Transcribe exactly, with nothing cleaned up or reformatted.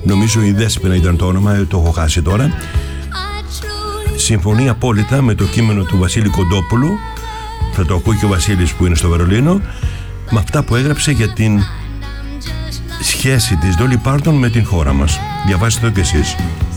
νομίζω η Δέσποινα ήταν το όνομα, το έχω χάσει τώρα. Συμφωνεί απόλυτα με το κείμενο του Βασίλη Κοντόπουλου, θα το ακούει και ο Βασίλης που είναι στο Βερολίνο, με αυτά που έγραψε για την σχέση της Dolly Parton με την χώρα μας. Διαβάστε το κι εσείς.